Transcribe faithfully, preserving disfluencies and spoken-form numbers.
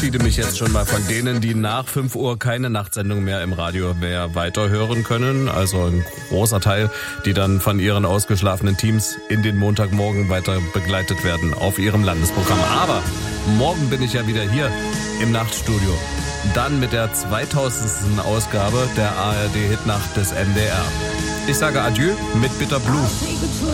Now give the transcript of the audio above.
verabschiede mich jetzt schon mal von denen, die nach fünf Uhr keine Nachtsendung mehr im Radio mehr weiterhören können. Also ein großer Teil, die dann von ihren ausgeschlafenen Teams in den Montagmorgen weiter begleitet werden auf ihrem Landesprogramm. Aber morgen bin ich ja wieder hier im Nachtstudio. Dann mit der zweitausendsten Ausgabe der A R D-Hitnacht des M D R. Ich sage Adieu mit Bitter Blue.